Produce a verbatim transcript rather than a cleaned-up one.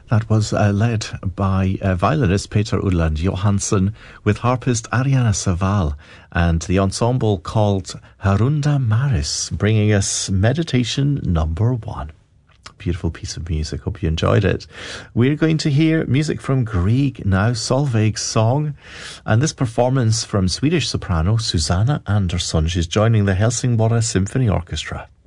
That was uh, led by uh, violinist Peter Udland Johansson with harpist Ariana Saval and the ensemble called Harunda Maris, bringing us Meditation Number One. Beautiful piece of music. Hope you enjoyed it. We're going to hear music from Grieg now, Solveig's song, and this performance from Swedish soprano Susanna Andersson. She's joining the Helsingborg Symphony Orchestra.